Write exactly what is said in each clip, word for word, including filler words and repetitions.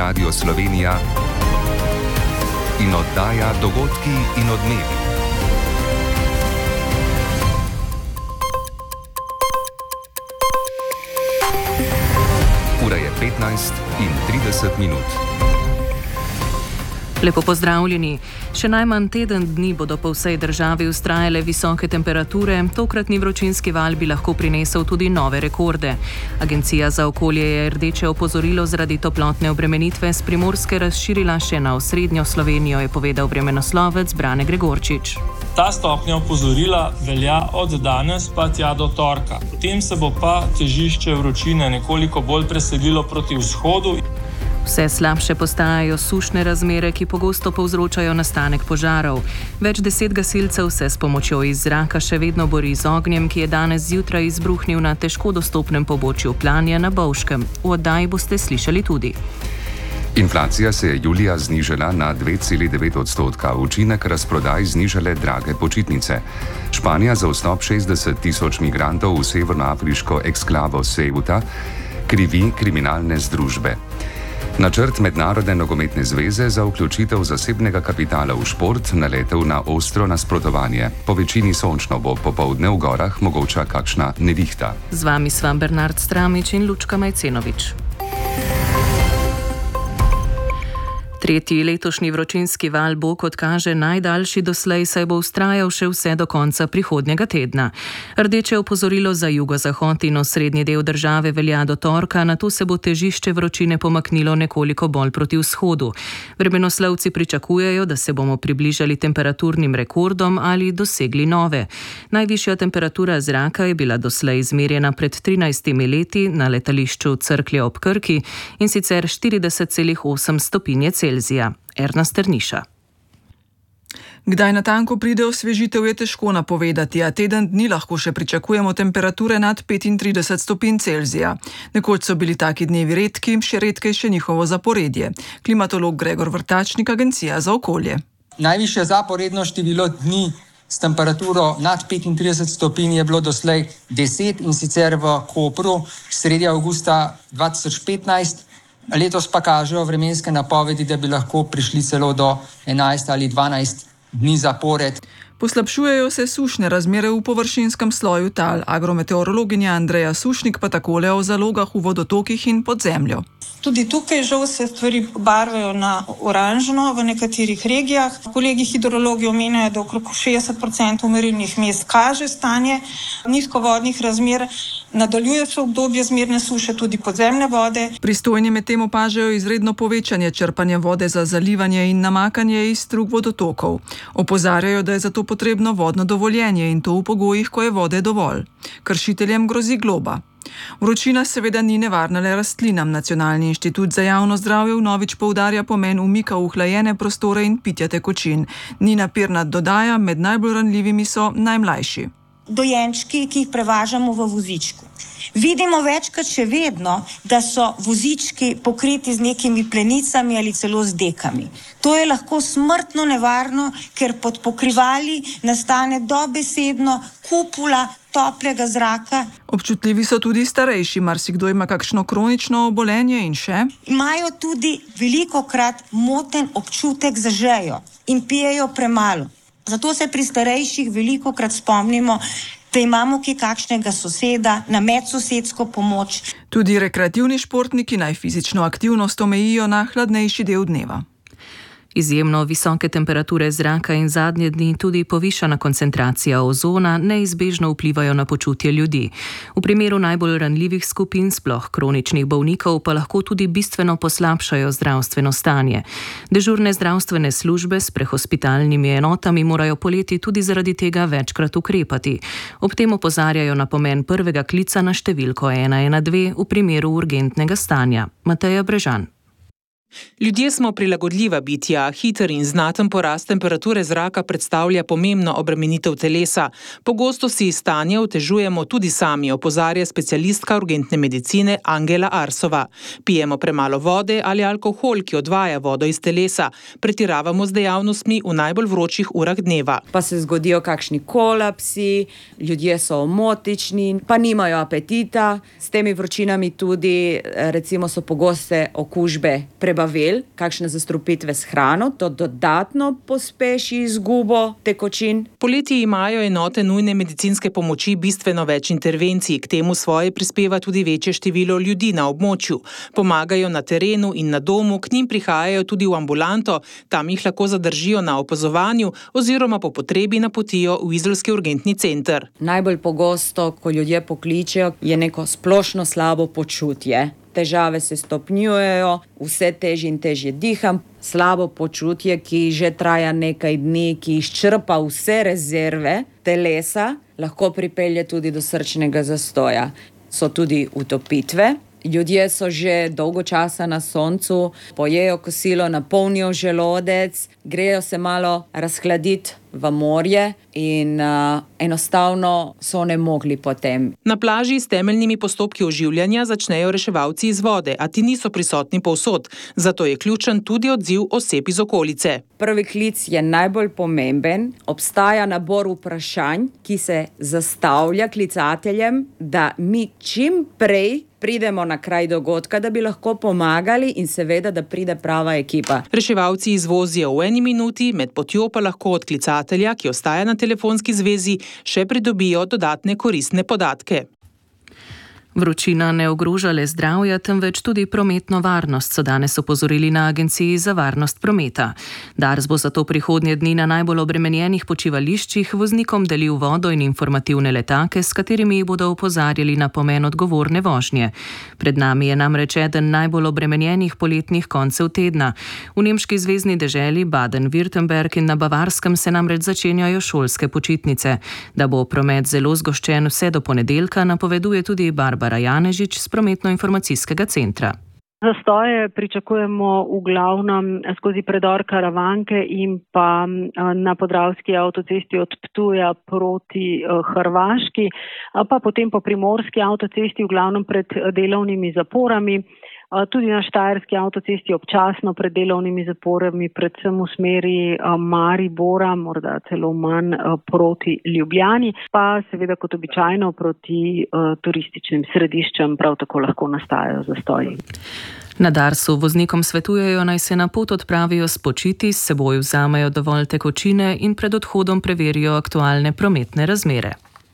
Radio Slovenija in oddaja Dogodki in odmevi. Ura je petnajst in trideset minut. Lepo pozdravljeni. Še najmanj teden dni bodo po vsej državi vztrajale visoke temperature, tokratni vročinski val bi lahko prinesel tudi nove rekorde. Agencija za okolje je rdeče opozorilo zaradi toplotne obremenitve s Primorske razširila še na osrednjo Slovenijo, je povedal vremenoslovec Brane Gregorčič. Ta stopnja opozorila velja od danes pa tja do torka. Potem se bo pa težišče vročine nekoliko bolj preselilo proti vzhodu. Vse slabše postajajo sušne razmere, ki pogosto povzročajo nastanek požarov. Več deset gasilcev se s pomočjo iz zraka še vedno bori z ognjem, ki je danes zjutraj izbruhnil na težko dostopnem pobočju Planja na Bovškem. V oddaji boste slišali tudi. Inflacija se je julija znižala na dve celi devet odstotka, učinek razprodaj znižale drage počitnice. Španija za vstop šestdeset tisoč migrantov v severnoafriško eksklavo Ceuta krivi kriminalne združbe. Načrt Mednarodne nogometne zveze za vključitev zasebnega kapitala v šport naletel na ostro nasprotovanje. Po večini sončno bo popoldne v gorah mogoča kakšna nevihta. Z vami sva Bernard Stramič in Lučka Majcenovič. Tretji letošnji vročinski val bo, kot kaže, najdaljši doslej, saj bo vztrajal še vse do konca prihodnjega tedna. Rdeče opozorilo za jugozahod in osrednji del države velja do torka, nato se bo težišče vročine pomaknilo nekoliko bolj proti vzhodu. Vremenoslovci pričakujejo, da se bomo približali temperaturnim rekordom ali dosegli nove. Najvišja temperatura zraka je bila doslej izmerjena pred trinajstimi leti na letališču Cerklje ob Krki, in sicer štirideset celih osem stopinje Celzija. Erna Strniša. Kdaj natanko pride osvežitev, je težko napovedati, a teden dni lahko še pričakujemo temperature nad petintrideset stopinj Celzija. Nekoč so bili taki dnevi redki, še redkejše njihovo zaporedje. Klimatolog Gregor Vrtačnik, Agencija za okolje. Najvišje zaporedno število dni s temperaturo nad petintrideset stopinj je bilo doslej deset, in sicer v Kopru sredi avgusta dva tisoč petnajst. Letos pa kažejo vremenske napovedi, da bi lahko prišli celo do enajst ali dvanajst dni zapored. Poslabšujejo se sušne razmere v površinskem sloju tal. Agrometeorologinja Andreja Sušnik pa takole o zalogah v vodotokih in pod zemljo. Tudi tukaj žal se stvari barvajo na oranžno v nekaterih regijah. Kolegi hidrologi omenjajo, da okrog šestdeset procentov merilnih mest kaže stanje nizkovodnih razmer. Nadaljuje se obdobje zmerne suše tudi podzemne vode. Pristojni medtem opažajo izredno povečanje črpanja vode za zalivanje in namakanje iz strug vodotokov. Opozarjajo, da je zato potrebno vodno dovoljenje, in to v pogojih, ko je vode dovolj. Kršiteljem grozi globa. Vročina seveda ni nevarna le rastlinam. Nacionalni inštitut za javno zdravje vnovič poudarja pomen umika v hlajene prostore in pitja tekočin. Nina Pirnat dodaja, med najbolj ranljivimi so najmlajši. Dojenčki, ki jih prevažamo v vozičku. Vidimo večkrat še vedno, da so vozički pokriti z nekimi plenicami ali celo z dekami. To je lahko smrtno nevarno, ker pod pokrivali nastane dobesedno kupula toplega zraka. Občutljivi so tudi starejši, marsikdo ima kakšno kronično obolenje in še. Imajo tudi velikokrat moten občutek za žejo in pijejo premalo. Zato se pri starejših velikokrat spomnimo, da imamo ki kakšnega soseda, na medsosedsko pomoč. Tudi rekreativni športniki naj fizično aktivnost omejijo na hladnejši del dneva. Izjemno visoke temperature zraka in zadnje dni tudi povišana koncentracija ozona neizbežno vplivajo na počutje ljudi. V primeru najbolj ranljivih skupin, sploh kroničnih bolnikov, pa lahko tudi bistveno poslabšajo zdravstveno stanje. Dežurne zdravstvene službe s prehospitalnimi enotami morajo poleti tudi zaradi tega večkrat ukrepati. Ob tem opozarjajo na pomen prvega klica na številko ena ena dve v primeru urgentnega stanja. Mateja Brežan. Ljudje smo prilagodljiva bitja, hiter in znaten porast temperature zraka predstavlja pomembno obremenitev telesa. Pogosto si stanje otežujemo tudi sami, opozarja specialistka urgentne medicine Angela Arsova. Pijemo premalo vode ali alkohol, ki odvaja vodo iz telesa. Pretiravamo z dejavnostmi v najbolj vročih urah dneva. Pa se zgodijo kakšni kolapsi, ljudje so omotični, pa nimajo apetita. S temi vročinami tudi recimo so pogoste okužbe prebavljanja. prebavel, kakšne zastrupitve s hrano, to dodatno pospeši izgubo tekočin. Poleti imajo enote nujne medicinske pomoči bistveno več intervencij, k temu svoje prispeva tudi večje število ljudi na območju. Pomagajo na terenu in na domu, k njim prihajajo tudi v ambulanto, tam jih lahko zadržijo na opazovanju oziroma po potrebi napotijo v izolski urgentni center. Najbolj pogosto, ko ljudje pokličejo, je neko splošno slabo počutje. Težave se stopnjujejo, vse težje in težje diham, slabo počutje, ki že traja nekaj dni, ki izčrpa vse rezerve telesa, lahko pripelje tudi do srčnega zastoja. So tudi utopitve. Ljudje so že dolgo časa na soncu, pojejo kosilo, napolnijo želodec, grejo se malo razhladiti v morje in uh, enostavno so ne mogli potem. Na plaži s temeljnimi postopki oživljanja začnejo reševalci iz vode, a ti niso prisotni povsod, zato je ključen tudi odziv oseb iz okolice. Prvi klic je najbolj pomemben. Obstaja nabor vprašanj, ki se zastavlja klicateljem, da mi čim prej pridemo na kraj dogodka, da bi lahko pomagali in seveda, da pride prava ekipa. Reševalci izvozijo v eni minuti, med potjo pa lahko od klicatelja, ki ostaja na telefonski zvezi, še pridobijo dodatne koristne podatke. Vročina ne ogroža le zdravja, temveč tudi prometno varnost, so danes opozorili na Agenciji za varnost prometa. Dars bo zato prihodnje dni na najbolj obremenjenih počivališčih voznikom delil vodo in informativne letake, s katerimi bodo opozarjali na pomen odgovorne vožnje. Pred nami je namreč eden najbolj obremenjenih poletnih koncev tedna. V nemški zvezni deželi Baden-Württemberg in na Bavarskem se namreč začenjajo šolske počitnice. Da bo promet zelo zgoščen vse do ponedeljka, napoveduje tudi Barbara Janežič z prometno-informacijskega centra. Zastoje pričakujemo v glavnem skozi predor Karavanke in pa na Podravski avtocesti od Ptuja proti Hrvaški, pa potem po Primorski avtocesti v glavnem pred delovnimi zaporami. Tudi na Štajerski avtocesti občasno pred delovnimi zaporami, predvsem v smeri Maribora, morda celo manj proti Ljubljani, pa seveda kot običajno proti turističnim središčem prav tako lahko nastajajo zastoji. Na Darsu voznikom svetujejo, naj se na pot odpravijo spočiti, s seboj vzamejo dovolj tekočine in pred odhodom preverijo aktualne prometne razmere.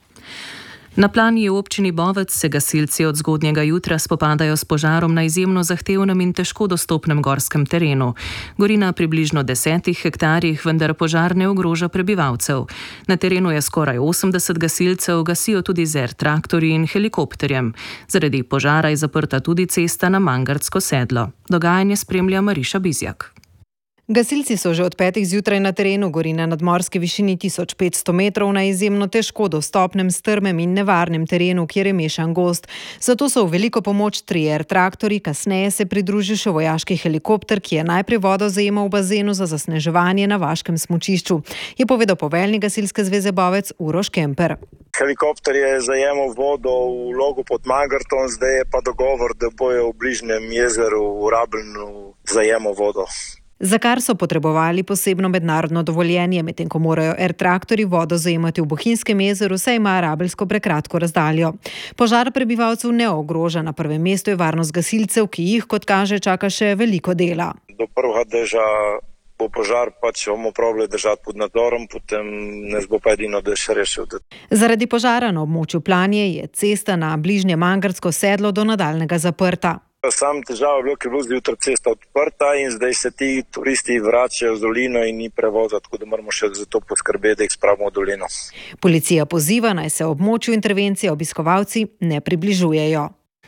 Na Planji v občini Bovec se gasilci od zgodnjega jutra spopadajo s požarom na izjemno zahtevnem in težko dostopnem gorskem terenu. Gori na približno desetih hektarjih, vendar požar ne ogroža prebivalcev. Na terenu je skoraj osemdeset gasilcev, gasijo tudi z er traktorji in helikopterjem. Zaradi požara je zaprta tudi cesta na Mangartsko sedlo. Dogajanje spremlja Mariša Bizjak. Gasilci so že od petih zjutraj na terenu, gori na nadmorski višini tisoč petsto metrov na izjemno težko dostopnem, strmem in nevarnem terenu, kjer je mešan gozd. Zato so v veliko pomoč tri er traktorji, kasneje se pridružil še vojaški helikopter, ki je najprej vodo zajemal v bazenu za zasneževanje na vaškem smučišču, je povedal poveljnik Gasilske zveze Bovec Uroš Kemper. Helikopter je zajemal vodo v Logu pod Mangartom, zdaj je pa dogovor, da bojo v bližnjem jezeru v Rabljnu zajemal vodo. Za kar so potrebovali posebno mednarodno dovoljenje, medtem ko morajo er traktorji vodo zajemati v Bohinjskem jezeru, saj ima Rabelsko prekratko razdaljo. Požar prebivalcev ne ogroža, na prvem mestu je varnost gasilcev, ki jih, kot kaže, čaka še veliko dela. Do prvega deža bo požar, pač bomo probali držati pod nadzorom, potem nas bo pa edino dež rešil. Zaradi požara na območju Planje je cesta na bližnje Mangartsko sedlo do nadaljnega zaprta. Sam težava je bilo, ker je bila zjutraj cesta odprta in zdaj se ti turisti vračajo z dolino in ni prevoza, tako da moramo še za to poskrbeti, da jih spravimo v dolino. Policija poziva, naj se območju intervencije obiskovalci ne približujejo.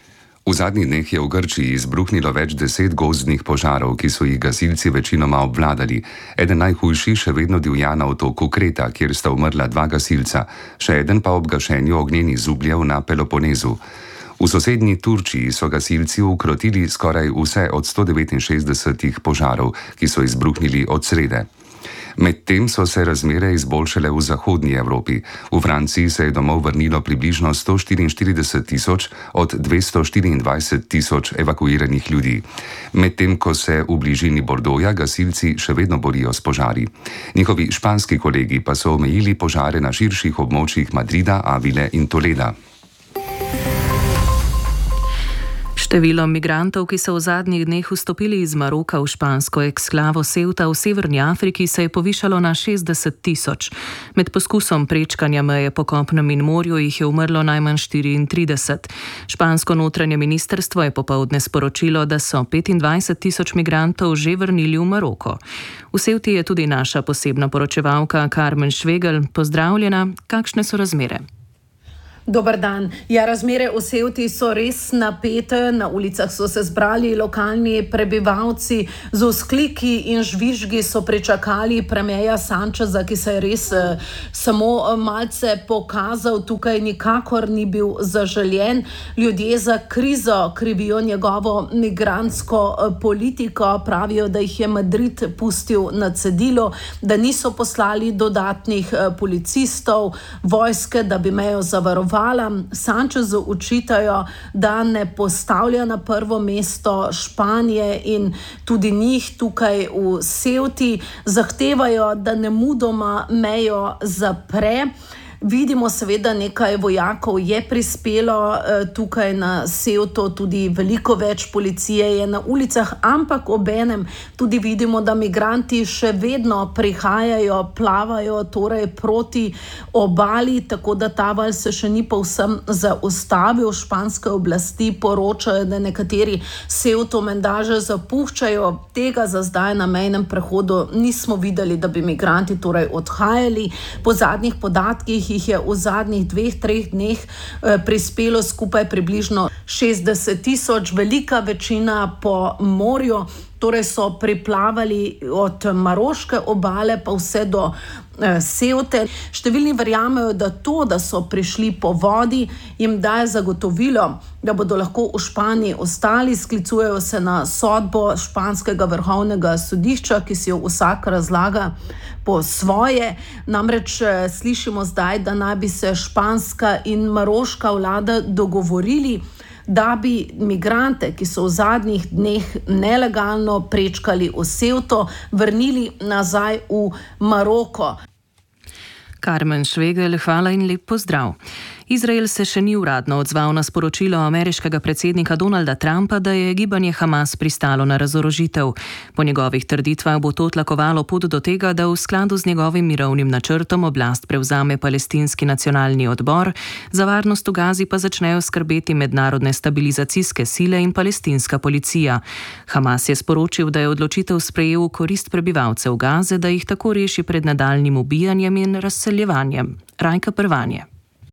V zadnjih dneh je v Grčiji izbruhnilo več deset gozdnih požarov, ki so jih gasilci večinoma obvladali. Eden najhujši še vedno divja na otoku Kreta, kjer sta umrla dva gasilca, še eden pa ob gašenju ognjenih zubljev na Peloponezu. V sosednji Turčiji so gasilci ukrotili skoraj vse od sto devetinšestdesetih požarov, ki so izbruhnili od srede. Medtem so se razmere izboljšale v zahodnji Evropi. V Franciji se je domov vrnilo približno sto štiriinštirideset tisoč od dvesto štiriindvajset tisoč evakuiranih ljudi. Medtem ko se v bližini Bordoja gasilci še vedno borijo s požari. Njihovi španski kolegi pa so omejili požare na širših območjih Madrida, Avile in Toleda. Število migrantov, ki so v zadnjih dneh vstopili iz Maroka v špansko eksklavo Ceuta v severni Afriki, se je povišalo na šestdeset tisoč. Med poskusom prečkanja meje po kopnem in morju jih je umrlo najmanj štiriintrideset. Špansko notranje ministrstvo je popoldne sporočilo, da so petindvajset tisoč migrantov že vrnili v Maroko. V Ceuti je tudi naša posebna poročevalka Carmen Švegel. Pozdravljena, kakšne so razmere? Dober dan. Ja, razmere v Ceuti so res napete. Na ulicah so se zbrali lokalni prebivalci, z vzkliki in žvižgi so pričakali premierja Sancheza, ki se je res eh, samo malce pokazal. Tukaj nikakor ni bil zaželjen. Ljudje za krizo krivijo njegovo migrantsko eh, politiko. Pravijo, da jih je Madrid pustil na cedilu, da niso poslali dodatnih eh, policistov, vojske, da bi mejo zavarovali. Sanchezu učitajo, da ne postavlja na prvo mesto Španije in tudi njih tukaj v Ceuti. Zahtevajo, da nemudoma mejo zapre. Vidimo seveda, nekaj vojakov je prispelo eh, tukaj na Ceuto, tudi veliko več policije je na ulicah, ampak obenem tudi vidimo, da migranti še vedno prihajajo, plavajo torej proti obali, tako da ta val se še ni povsem zaustavil. Španske oblasti poročajo, da nekateri Ceuto menda že zapuščajo. Tega za zdaj na mejnem prehodu nismo videli, da bi migranti torej odhajali. Po zadnjih podatkih jih je v zadnjih dveh, treh dneh eh, prispelo skupaj približno šestdeset tisoč, velika večina po morju, torej so priplavali od maroške obale pa vse do eh, Ceute. Številni verjamejo, da to, da so prišli po vodi, jim daje zagotovilo, da bodo lahko v Španiji ostali. Sklicujejo se na sodbo španskega vrhovnega sodišča, ki si jo vsak razlaga po svoje. Namreč eh, slišimo zdaj, da naj bi se španska in maroška vlada dogovorili, da bi migrante, ki so v zadnjih dneh nelegalno prečkali v Ceuto, vrnili nazaj v Maroko. Carmen Švegel, hvala in lep pozdrav. Izrael se še ni uradno odzval na sporočilo ameriškega predsednika Donalda Trumpa, da je gibanje Hamas pristalo na razorožitev. Po njegovih trditvah bo to tlakovalo pot do tega, da v skladu z njegovim mirovnim načrtom oblast prevzame Palestinski nacionalni odbor, za varnost v Gazi pa začnejo skrbeti mednarodne stabilizacijske sile in palestinska policija. Hamas je sporočil, da je odločitev sprejel v korist prebivalcev Gaze, da jih tako reši pred nadaljnjim ubijanjem in razseljevanjem. Rajka Prvanje.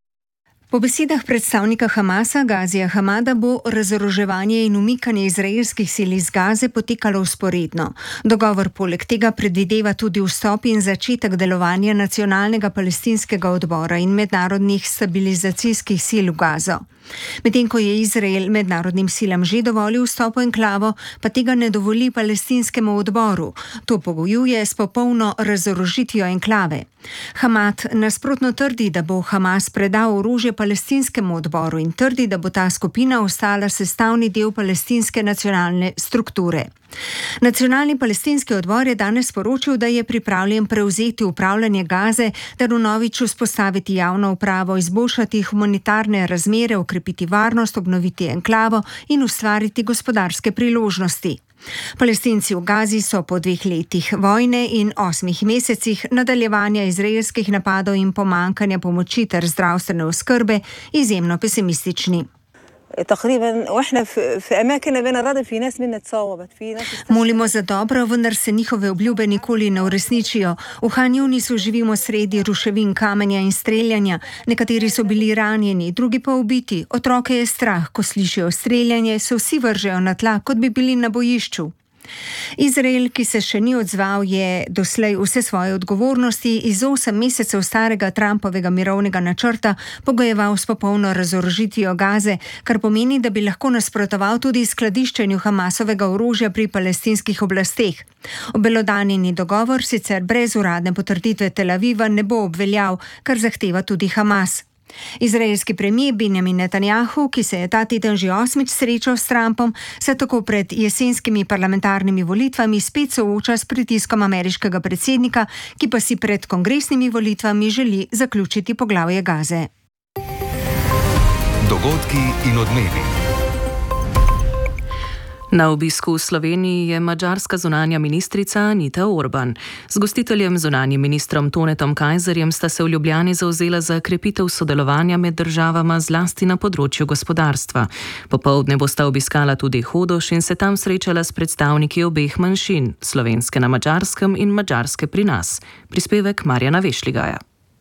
Po besedah predstavnika Hamasa, Gazija Hamada, bo razoroževanje in umikanje izraelskih sil iz Gaze potekalo vzporedno. Dogovor poleg tega predvideva tudi vstop in začetek delovanja nacionalnega palestinskega odbora in mednarodnih stabilizacijskih sil v Gazo. Medtem ko je Izrael mednarodnim silam že dovolil vstop v enklavo, pa tega ne dovoli palestinskemu odboru. To pogojuje s popolno razorožitvijo enklave. Hamad nasprotno trdi, da bo Hamas predal orožje palestinskemu odboru in trdi, da bo ta skupina ostala sestavni del palestinske nacionalne strukture. Nacionalni palestinski odbor je danes sporočil, da je pripravljen prevzeti upravljanje Gaze ter vnovič vzpostaviti javno upravo, izboljšati humanitarne razmere, okrepiti varnost, obnoviti enklavo in ustvariti gospodarske priložnosti. Palestinci v Gazi so po dveh letih vojne in osmih mesecih nadaljevanja izraelskih napadov in pomankanja pomoči ter zdravstvene oskrbe izjemno pesimistični. Molimo za dobro, vendar se njihove obljube nikoli ne uresničijo. V Han Junisu živimo sredi ruševin, kamenja in streljanja. Nekateri so bili ranjeni, drugi pa ubiti. Otroke je strah, ko slišijo streljanje, se vsi vržejo na tla, kot bi bili na bojišču. Izrael, ki se še ni odzval, je doslej vse svoje odgovornosti iz osem mesecev starega Trumpovega mirovnega načrta pogojeval s popolno razorožitvijo Gaze, kar pomeni, da bi lahko nasprotoval tudi skladiščenju Hamasovega orožja pri palestinskih oblasteh. Obelodanjeni dogovor sicer brez uradne potrditve Tel Aviva ne bo obveljal, kar zahteva tudi Hamas. Izraelski premijer Benjamin Netanjahu, ki se je ta teden že osmič srečal s Trumpom, se tako pred jesenskimi parlamentarnimi volitvami spet sooča s pritiskom ameriškega predsednika, ki pa si pred kongresnimi volitvami želi zaključiti poglavje Gaze. Dogodki in odmevi. Na obisku v Sloveniji je madžarska zunanja ministrica Anita Orban. Z gostiteljem zunanjim ministrom Tonetom Kajzerjem sta se v Ljubljani zavzela za krepitev sodelovanja med državama zlasti na področju gospodarstva. Popoldne bosta obiskala tudi Hodoš in se tam srečala s predstavniki obeh manjšin, slovenske na Madžarskem in madžarske pri nas. Prispevek Marjana Vešligaja.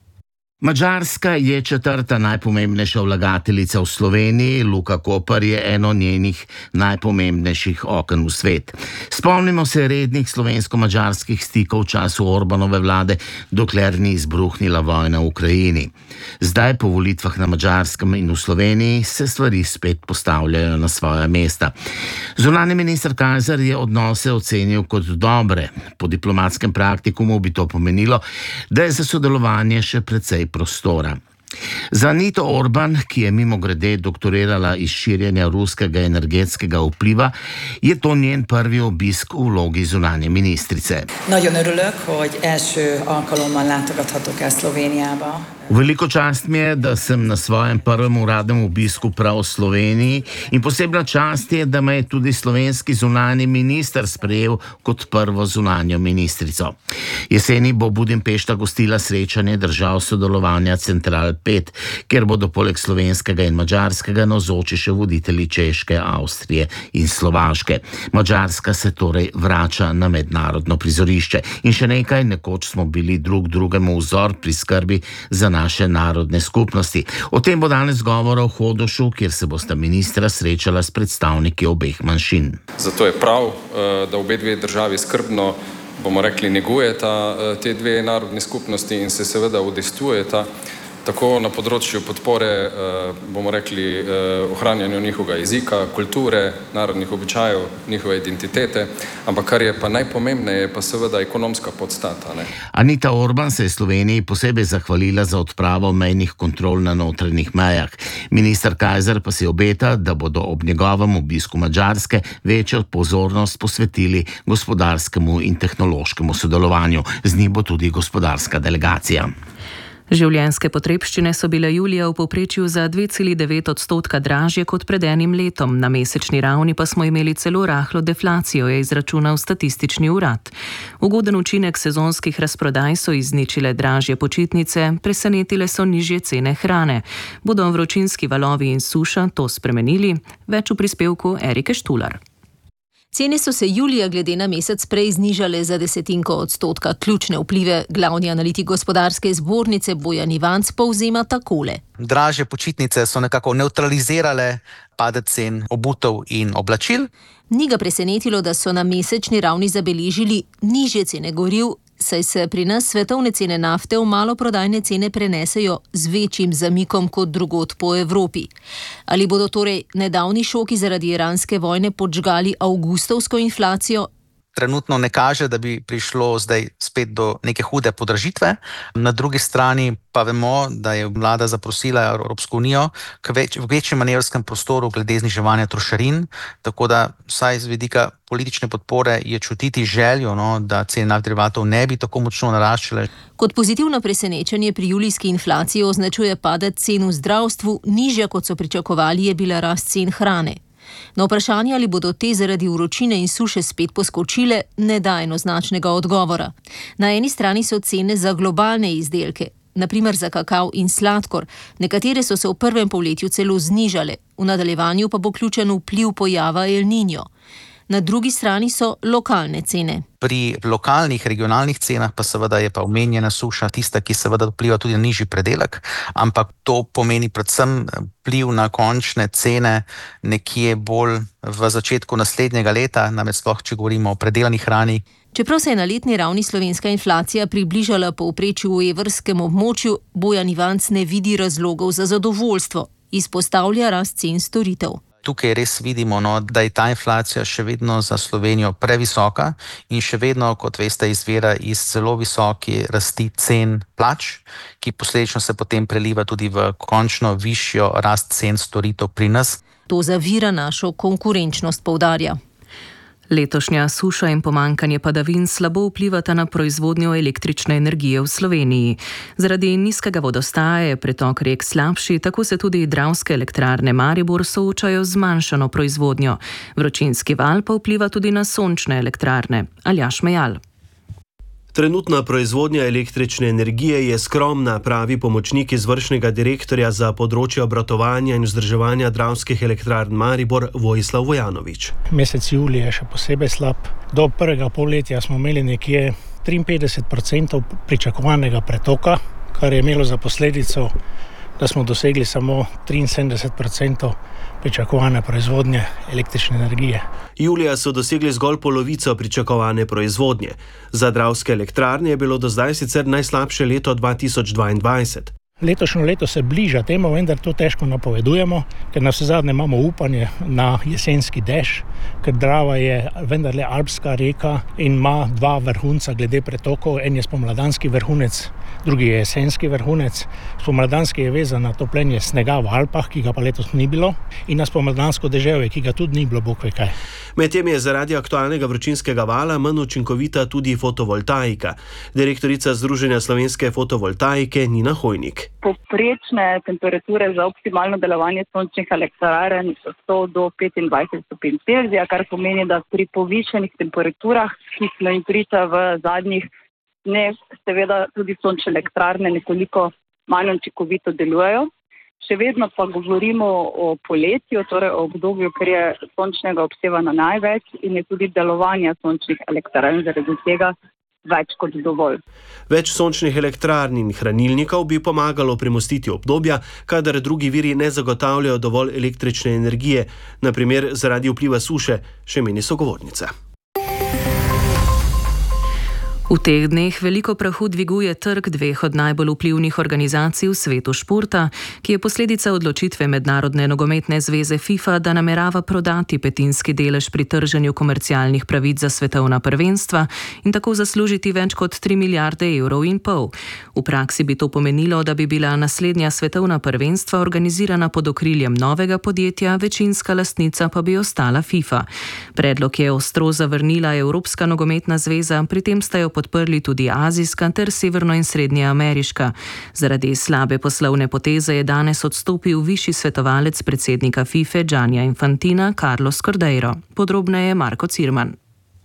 Madžarska je četrta najpomembnejša vlagateljica v Sloveniji, Luka Koper je eno njenih najpomembnejših oken v svet. Spomnimo se rednih slovensko-madžarskih stikov v času Orbanove vlade, dokler ni izbruhnila vojna v Ukrajini. Zdaj po volitvah na Madžarskem in v Sloveniji se stvari spet postavljajo na svoja mesta. Zunanji minister Kajzer je odnose ocenil kot dobre. Po diplomatskem praktikumu bi to pomenilo, da je za sodelovanje še precej prostora. Za Anito Orban, ki je mimogrede doktorirala iz širjenja ruskega energetskega vpliva, je to njen prvi obisk v vlogi zunanje ministrice. Nagyon örülök, hogy első alkalommal látogathatok el Szlovéniába. Veliko čast mi je, da sem na svojem prvem uradnem obisku prav v Sloveniji in posebna čast je, da me je tudi slovenski zunanji minister sprejel kot prvo zunanjo ministrico. Jeseni bo Budimpešta gostila srečanje držav sodelovanja Central pet, kjer bodo poleg slovenskega in madžarskega navzoči še voditelji Češke, Avstrije in Slovaške. Madžarska se torej vrača na mednarodno prizorišče. In še nekaj, nekoč smo bili drug drugemu vzor pri skrbi za naše narodne skupnosti. O tem bo danes govora v Hodošu, kjer se bosta ministra srečala s predstavniki obeh manjšin. Zato je prav, da obe dve državi skrbno, bomo rekli, negujeta te dve narodne skupnosti in se seveda udejstvujeta tako na področju podpore, bomo rekli, ohranjanju njihovega jezika, kulture, narodnih običajev, njihove identitete, ampak kar je pa najpomembneje, je pa seveda ekonomska podstata. Ne? Anita Orban se je Sloveniji posebej zahvalila za odpravo mejnih kontrol na notranjih mejah. Minister Kajzer pa si obeta, da bodo ob njegovem obisku Madžarske večjo pozornost posvetili gospodarskemu in tehnološkemu sodelovanju. Z njim bo tudi gospodarska delegacija. Življenjske potrebščine so bile julija v povprečju za dve celi devet odstotka dražje kot pred enim letom, na mesečni ravni pa smo imeli celo rahlo deflacijo, je izračunal statistični urad. Ugoden učinek sezonskih razprodaj so izničile dražje počitnice, presenetile so nižje cene hrane. Bodo vročinski valovi in suša to spremenili? Več v prispevku Erike Štular. Cene so se julija glede na mesec prej znižale za desetinko odstotka. Ključne vplive glavni analitik gospodarske zbornice Bojan Ivanc povzema takole. Dražje počitnice so nekako nevtralizirale padec cen obutev in oblačil. Ni ga presenetilo, da so na mesečni ravni zabeležili nižje cene goriv, saj se pri nas svetovne cene nafte v maloprodajne cene prenesejo z večjim zamikom kot drugod po Evropi. Ali bodo torej nedavni šoki zaradi iranske vojne podžgali avgustovsko inflacijo? Trenutno ne kaže, da bi prišlo zdaj spet do neke hude podražitve. Na drugi strani pa vemo, da je vlada zaprosila Evropsko unijo k več, večjem manevrskem prostoru glede zniževanja trošarin, tako da vsaj z vidika politične podpore je čutiti željo, no, da cene naftnih derivatov ne bi tako močno naraščale. Kot pozitivno presenečenje pri julijski inflaciji označuje padec cen v zdravstvu, nižja kot so pričakovali je bila rast cen hrane. Na vprašanje, ali bodo te zaradi vročine in suše spet poskočile, ne da enoznačnega odgovora. Na eni strani so cene za globalne izdelke, naprimer za kakav in sladkor, nekatere so se v prvem polletju celo znižale, v nadaljevanju pa bo ključen vpliv pojava El Niño. Na drugi strani so lokalne cene. Pri lokalnih, regionalnih cenah pa seveda je pa omenjena suša tista, ki seveda vpliva tudi na nižji predelek, ampak to pomeni predvsem vpliv na končne cene nekje bolj v začetku naslednjega leta, namreč sploh, če govorimo o predelani hrani. Čeprav se je na letni ravni slovenska inflacija približala povprečju v evrskem območju, Bojan Ivanc ne vidi razlogov za zadovoljstvo. Izpostavlja rast cen storitev. Tukaj res vidimo, no, da je ta inflacija še vedno za Slovenijo previsoka in še vedno, kot veste, izvira iz zelo visoke rasti cen plač, ki posledično se potem preliva tudi v končno višjo rast cen storitev pri nas. To zavira našo konkurenčnost, poudarja. Letošnja suša in pomankanje padavin slabo vplivata na proizvodnjo električne energije v Sloveniji. Zaradi nizkega vodostaja je pretok rek slabši, tako se tudi Dravske elektrarne Maribor soočajo z zmanjšano proizvodnjo. Vročinski val pa vpliva tudi na sončne elektrarne. Aljaž Mejal. Trenutna proizvodnja električne energije je skromna, pravi pomočnik izvršnega direktorja za področje obratovanja in vzdrževanja Dravskih elektrarn Maribor Vojislav Vojanović. Mesec julij je še posebej slab. Do prvega polletja smo imeli nekje triinpetdeset odstotkov pričakovanega pretoka, kar je imelo za posledico, da smo dosegli samo triinsedemdeset odstotkov pričakovane proizvodnje električne energije. Julija so dosegli zgolj polovico pričakovane proizvodnje. Za Dravske elektrarne je bilo do zdaj sicer najslabše leto dva tisoč dvaindvajset. Letošnje leto se bliža temu, vendar to težko napovedujemo, ker na vse zadnje imamo upanje na jesenski dež, ker Drava je vendarle alpska reka in ima dva vrhunca glede pretokov. En je spomladanski vrhunec, drugi je jesenski vrhunec. Spomladanski je vezan na topljenje snega v Alpah, ki ga pa letos ni bilo, in na spomladansko deževje, ki ga tudi ni bilo, bog ve kaj. Medtem je zaradi aktualnega vročinskega vala manj učinkovita tudi fotovoltaika. Direktorica Združenja slovenske fotovoltaike Nina Hojnik. Povprečne temperature za optimalno delovanje sončnih elektrarn so sto do petindvajset stopinj Celzija, kar pomeni, da pri povišenih temperaturah, ki smo jim priča v zadnjih dneh, seveda tudi sončne elektrarne nekoliko manj učinkovito delujejo. Še vedno pa govorimo o poletju, torej o obdobju, ker je sončnega obsevanja največ in je tudi delovanja sončnih elektrarn zaradi tega več kot dovolj. Več sončnih elektrarn in hranilnikov bi pomagalo premostiti obdobja, kadar drugi viri ne zagotavljajo dovolj električne energije, na primer zaradi vpliva suše, še meni sogovornica. V teh dneh veliko prahu dviguje trg dveh od najbolj vplivnih organizacij v svetu športa, ki je posledica odločitve Mednarodne nogometne zveze FIFA, da namerava prodati petinski delež pri trženju komercialnih pravic za svetovna prvenstva in tako zaslužiti več kot tri milijarde evrov in pol. V praksi bi to pomenilo, da bi bila naslednja svetovna prvenstva organizirana pod okriljem novega podjetja, večinska lastnica pa bi ostala FIFA. Predlog je ostro zavrnila Evropska nogometna zveza, pri tem sta jo podprli tudi azijska ter severno- in srednjeameriška. Zaradi slabe poslovne poteze je danes odstopil višji svetovalec predsednika FIFA Giannia Infantina Carlos Cordeiro. Podrobneje Marko Cirman.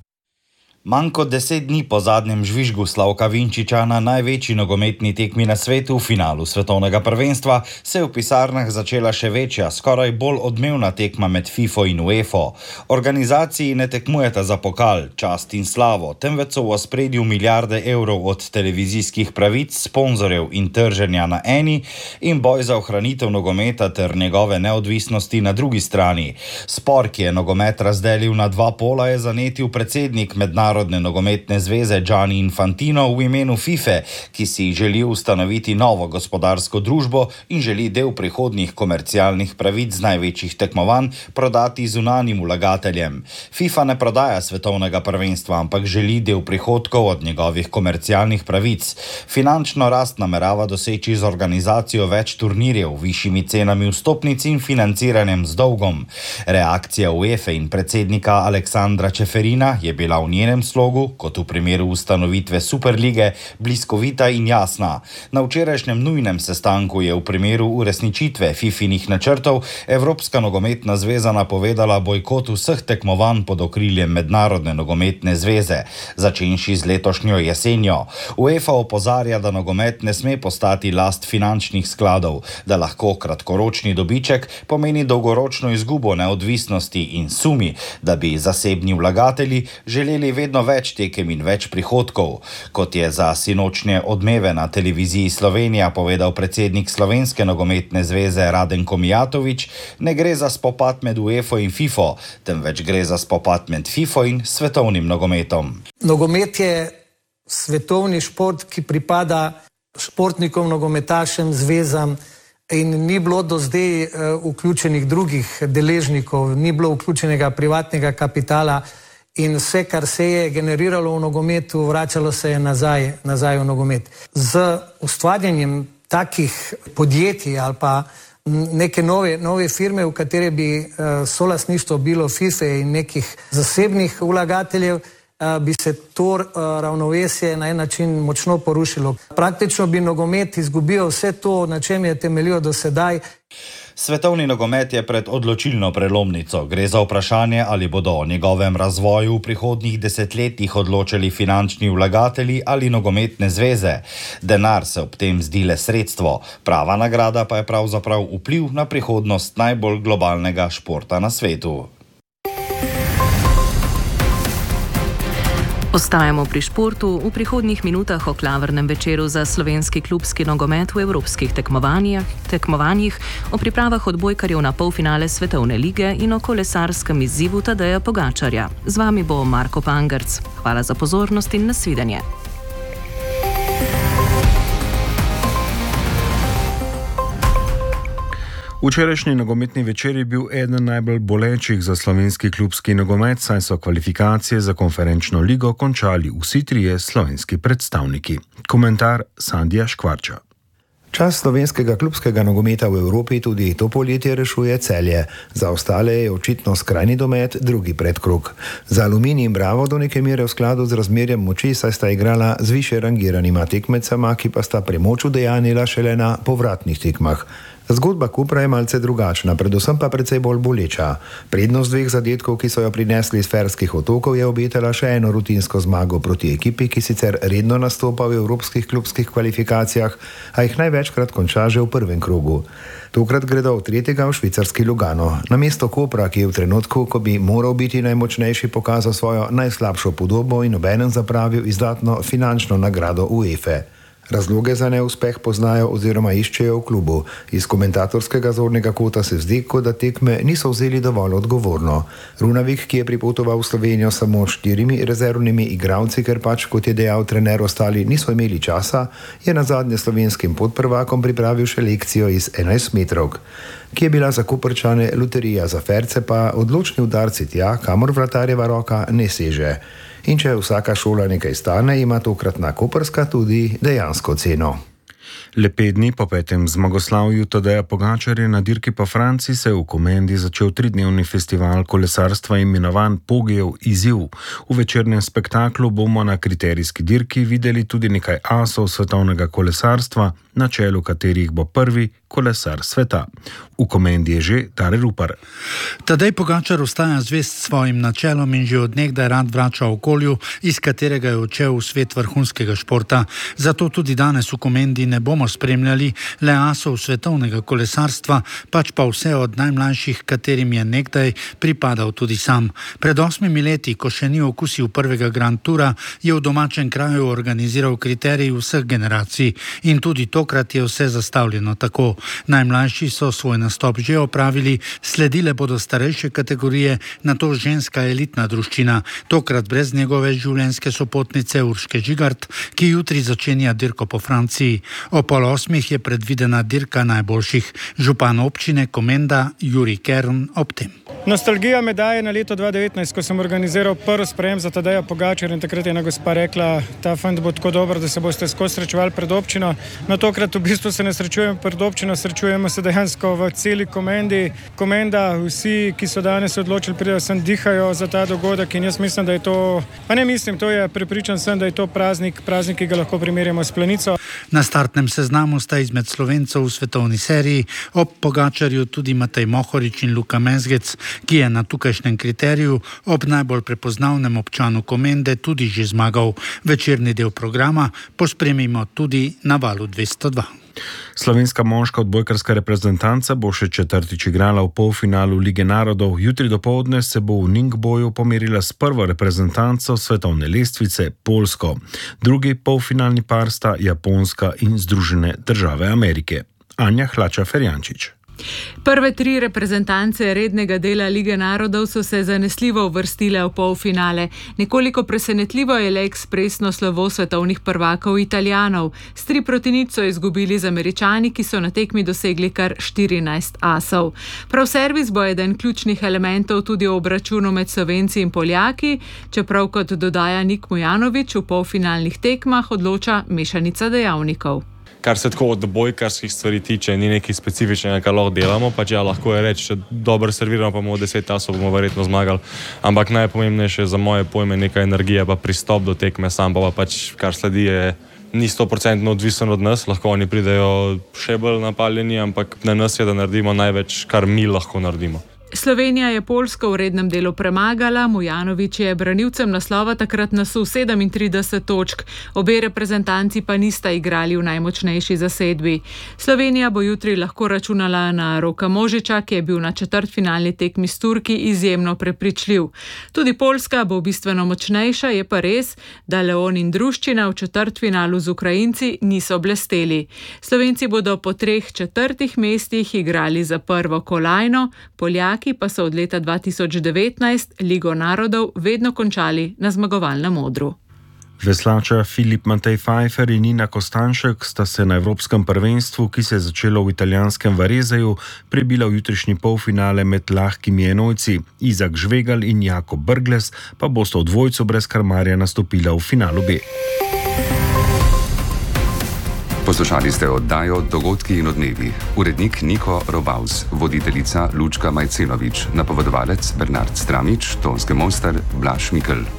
Manj kot deset dni po zadnjem žvižgu Slavka Vinčiča na največji nogometni tekmi na svetu v finalu svetovnega prvenstva se je v pisarnah začela še večja, skoraj bolj odmevna tekma med FIFO in UEFA. Organizaciji ne tekmujeta za pokal, čast in slavo, temveč so v ospredju milijarde evrov od televizijskih pravic, sponzorjev in trženja na eni in boj za ohranitev nogometa ter njegove neodvisnosti na drugi strani. Spor, ki je nogomet razdelil na dva pola, je zanetil predsednik mednarodnega Narodne nogometne zveze Gianni Infantino v imenu FIFA, ki si želi ustanoviti novo gospodarsko družbo in želi del prihodnjih komercialnih pravic z največjih tekmovanj prodati zunanjim vlagateljem. FIFA ne prodaja svetovnega prvenstva, ampak želi del prihodkov od njegovih komercialnih pravic. Finančno rast namerava doseči z organizacijo več turnirjev, višjimi cenami vstopnic in financiranjem z dolgom. Reakcija UEFA in predsednika Aleksandra Čeferina je bila v njenem slogu, kot v primeru ustanovitve Superlige, bliskovita in jasna. Na včerajšnjem nujnem sestanku je v primeru uresničitve fifinih načrtov Evropska nogometna zveza napovedala bojkot vseh tekmovanj pod okriljem Mednarodne nogometne zveze, začenši z letošnjo jesenjo. UEFA opozarja, da nogomet ne sme postati last finančnih skladov, da lahko kratkoročni dobiček pomeni dolgoročno izgubo neodvisnosti in sumi, da bi zasebni vlagatelji želeli vedno več tekem in več prihodkov. Kot je za sinočnje odmeve na televiziji Slovenija povedal predsednik Slovenske nogometne zveze Radenko Mijatović, ne gre za spopad med UEFA in FIFO, temveč gre za spopad med FIFO in svetovnim nogometom. Nogomet je svetovni šport, ki pripada športnikom, nogometašem, zvezam in ni bilo do zdaj uh, vključenih drugih deležnikov, ni bilo vključenega privatnega kapitala. In vse, kar se je generiralo v nogometu, vračalo se je nazaj, nazaj v nogomet. Z ustvarjanjem takih podjetij ali pa neke nove, nove firme, v katere bi uh, solastništvo bilo FIFA in nekih zasebnih vlagateljev, uh, bi se to uh, ravnovesje na en način močno porušilo. Praktično bi nogomet izgubil vse to, na čem je temeljil do sedaj. Svetovni nogomet je pred odločilno prelomnico. Gre za vprašanje, ali bodo o njegovem razvoju v prihodnjih desetletjih odločili finančni vlagatelji ali nogometne zveze. Denar se ob tem zdi le sredstvo. Prava nagrada pa je pravzaprav vpliv na prihodnost najbolj globalnega športa na svetu. Ostajamo pri športu, v prihodnjih minutah o klavrnem večeru za slovenski klubski nogomet v evropskih tekmovanjih, tekmovanjih, o pripravah odbojkarjev na polfinale Svetovne lige in o kolesarskem izzivu Tadeja Pogačarja. Z vami bo Marko Pangerc. Hvala za pozornost in nasvidenje. Včerajšnji nogometni večer je bil eden najbolj bolečih za slovenski klubski nogomet, saj so kvalifikacije za konferenčno ligo končali vsi trije slovenski predstavniki. Komentar Sandija Škvarča. Čas slovenskega klubskega nogometa v Evropi tudi to poletje rešuje Celje. Za ostale je očitno skrajni domet drugi predkrog. Za Aluminij in Bravo do neke mere v skladu z razmerjem moči, saj sta igrala z više rangiranima tekmecama, ki pa sta premoč udejanila šele na povratnih tekmah. Zgodba Kopra je malce drugačna, predvsem pa precej bolj boleča. Prednost dveh zadetkov, ki so jo prinesli iz Ferskih otokov, je obetala še eno rutinsko zmago proti ekipi, ki sicer redno nastopa v evropskih klubskih kvalifikacijah, a jih največkrat konča že v prvem krogu. Tokrat gredo v tretjega v švicarski Lugano. Namesto Kopra, ki je v trenutku, ko bi moral biti najmočnejši, pokazal svojo najslabšo podobo in obenem zapravil izdatno finančno nagrado UEFA. Razloge za neuspeh poznajo oziroma iščejo v klubu. Iz komentatorskega zornega kota se zdi, kot da tekme niso vzeli dovolj odgovorno. Runavik, ki je pripotoval v Slovenijo samo s štirimi rezervnimi igralci, ker pač, kot je dejal trener, ostali niso imeli časa, je nazadnje slovenskim podprvakom pripravil še lekcijo iz enajstmetrovk, ki je bila za Koprčane loterija, za Ferce pa odločni udarci tja, kamor vratarjeva roka ne seže. In če vsaka šola nekaj stane, ima tokratna koprska tudi dejansko ceno. Le pet dni po petem zmagoslavju Tadeja Pogačarja na dirki po Franciji se je v Komendi začel tridnevni festival kolesarstva imenovan Pogijev izziv. V večernem spektaklu bomo na kriterijski dirki videli tudi nekaj asov svetovnega kolesarstva, na čelu katerih bo prvi kolesar sveta. V Komendi je že Dare Rupar. Tadej Pogačar ostaja zvest svojim načelom in že od nekdaj rad vrača okolju, iz katerega je odšel v svet vrhunskega športa. Zato tudi danes v Komendi ne bomo spremljali le asov svetovnega kolesarstva, pač pa vse od najmlajših, katerim je nekdaj pripadal tudi sam. Pred osmimi leti, ko še ni okusil prvega Grand Toura, je v domačem kraju organiziral kriterij vseh generacij in tudi tokrat je vse zastavljeno tako. Najmlajši so svoj nastop že opravili, sledile bodo starejše kategorije, nato ženska elitna druščina, tokrat brez njegove življenjske sopotnice Urške Žigart, ki jutri začenja dirko po Franciji. O pol osmih je predvidena dirka najboljših. Župan občine Komenda Jurij Kern ob tem. Nostalgija me daje na leto dva tisoč devetnajst, ko sem organiziral prvi sprejem za Tadeja Pogačarja in takrat je ena gospa rekla, ta fant bo tako dober, da se boste skozi srečevali pred občino. No, tokrat v bistvu se ne srečujemo pred občino, srečujemo se dejansko v celi Komendi. Komenda, vsi, ki so danes odločili, pridejo sem, dihajo za ta dogodek in jaz mislim, da je to, pa ne mislim, to je, prepričan sem, da je to praznik, praznik, ki ga lahko primerjamo s Planico. Na startnem seznamu sta izmed Slovencev v svetovni seriji ob Pogačarju tudi Matej Mohorič in Luka Mezgec, ki je na tukajšnjem kriteriju ob najbolj prepoznavnem občanu Komende tudi že zmagal. Večerni del programa pospremimo tudi na valu dvesto dva. Slovenska moška odbojkarska reprezentanca bo še četrtič igrala v polfinalu Lige narodov. Jutri dopoldne se bo v Ningboju pomerila s prvo reprezentanco svetovne lestvice, Poljsko. Drugi polfinalni par sta Japonska in Združene države Amerike. Anja Hlača-Ferjančič. Prve tri reprezentance rednega dela Lige narodov so se zanesljivo uvrstile v polfinale. Nekoliko presenetljivo je le ekspresno slovo svetovnih prvakov Italijanov. S tri proti nič so izgubili z Američani, ki so na tekmi dosegli kar štirinajst asov. Prav servis bo eden ključnih elementov tudi v obračunu med Slovenci in Poljaki, čeprav kot dodaja Nik Mujanovič, v polfinalnih tekmah odloča mešanica dejavnikov. kar se tako odbojkarskih stvari tiče, ni nekaj specifičnega, kar lahko delamo, pač ja, lahko je reči, če dobro serviramo, pa bomo deset tasov, bomo verjetno zmagali, ampak najpomembnejše za moje pojme neka energija, pa pristop do tekme, sam pa, pa pač kar sledi je ni sto procentno odvisen od nas, lahko oni pridejo še bolj napaljeni, ampak na nas je, da naredimo največ, kar mi lahko naredimo. Slovenija je Poljsko v rednem delu premagala, Mujanović je branilcem naslova takrat nasul sedemintrideset točk, obe reprezentanci pa nista igrali v najmočnejši zasedbi. Slovenija bo jutri lahko računala na Roka Možiča, ki je bil na četrtfinalni tekmi s Turki izjemno prepričljiv. Tudi Poljska bo bistveno močnejša, je pa res, da Leon in druščina v četrtfinalu z Ukrajinci niso blesteli. Slovenci bodo po treh četrtih mestih igrali za prvo kolajno, Poljaki pa so od leta dva tisoč devetnajst Ligo narodov vedno končali na zmagovalnem odru. Veslača Filip Matej Pfeiffer in Nina Kostanšek sta se na Evropskem prvenstvu, ki se je začelo v italijanskem Varezeju, prebila v jutrišnji polfinale med lahkimi enojci. Izak Žvegal in Jakob Brglez pa bosta v dvojcu brez krmarja nastopila v finalu B. Poslušali ste oddajo Dogodki in odmevi. Urednik Niko Robaus, voditeljica Lučka Majcenovič, napovedovalec Bernard Stramič, tonski mojster Blaž Mikl.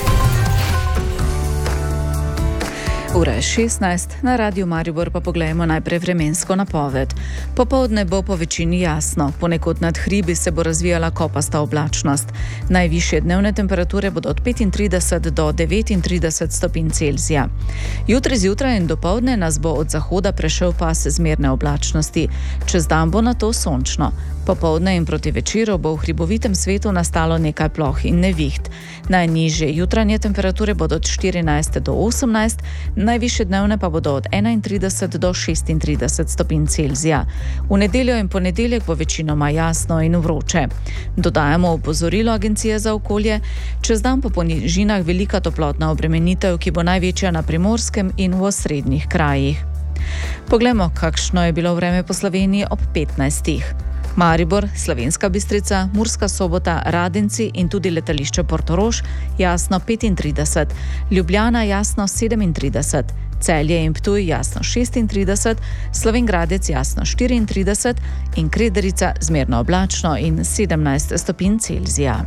Ura je šestnajst, na Radiu Maribor pa pogledajmo najprej vremensko napoved. Popoldne bo po večini jasno, ponekod nad hribi se bo razvijala kopasta oblačnost. Najvišje dnevne temperature bodo od petintrideset do devetintrideset stopinj Celzija. Jutri zjutraj in dopoldne nas bo od zahoda prešel pas zmerne oblačnosti. Čez dan bo nato sončno. Popoldne in proti večeru bo v hribovitem svetu nastalo nekaj ploh in neviht. Najnižje jutranje temperature bodo od štirinajst do osemnajst, najvišje dnevne pa bodo od enaintrideset do šestintrideset stopinj Celzija. V nedeljo in ponedeljek bo večinoma jasno in vroče. Dodajamo opozorilo Agencije za okolje, čez dan po nižinah velika toplotna obremenitev, ki bo največja na Primorskem in v osrednjih krajih. Poglejmo, kakšno je bilo vreme po Sloveniji ob petnajstih. Maribor, Slovenska Bistrica, Murska Sobota, Radenci in tudi letališče Portorož jasno petintrideset, Ljubljana jasno sedemintrideset, Celje in Ptuj jasno šestintrideset, Slovenj Gradec jasno štiriintrideset in Krederica zmerno oblačno in sedemnajst stopinj Celzija.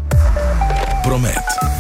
Promet.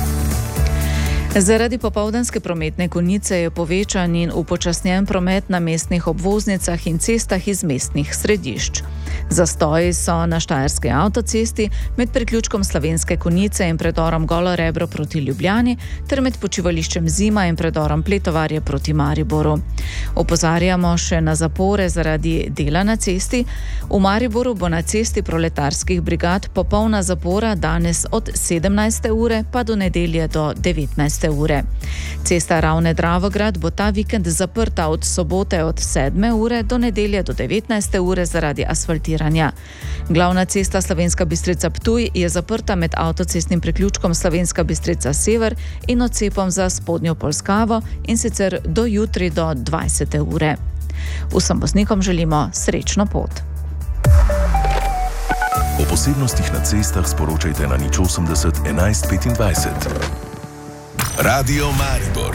Zaradi popoldanske prometne konice je povečan in upočasnjen promet na mestnih obvoznicah in cestah iz mestnih središč. Zastoji so na Štajerski avtocesti med priključkom Slovenske Konjice in predorom Golo Rebro proti Ljubljani ter med počivališčem Zima in predorom Pletovarje proti Mariboru. Opozarjamo še na zapore zaradi dela na cesti. V Mariboru bo na cesti proletarskih brigad popolna zapora danes od sedemnajste ure pa do nedelje do devetnajste ure. Cesta Ravne-Dravograd bo ta vikend zaprta od sobote od sedme ure do nedelje do devetnajste ure zaradi asfaltiranja. Glavna cesta Slovenska Bistrica-Ptuj je zaprta med avtocestnim priključkom Slovenska Bistrica-Sever in odcepom za spodnjo Polskavo in sicer do jutri do dvajsete ure. Vsem voznikom želimo srečno pot. O posebnostih na cestah sporočajte na nič osemdeset enajst petindvajset. Radio Maribor.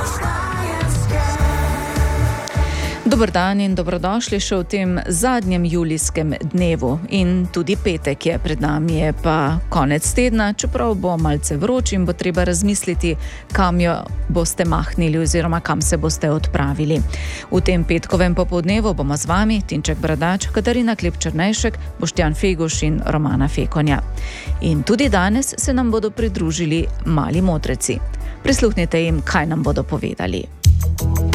Dober dan in dobrodošli še v tem zadnjem julijskem dnevu in tudi petek je pred nami, je pa konec tedna, čeprav bo malce vroč in bo treba razmisliti, kam jo boste mahnili oziroma kam se boste odpravili. V tem petkovem popoldnevu bomo z vami Tinček Bradač, Katarina Klep-Černejšek, Boštjan Feguš in Romana Fekonja. In tudi danes se nam bodo pridružili mali modreci. Prisluhnite jim, kaj nam bodo povedali.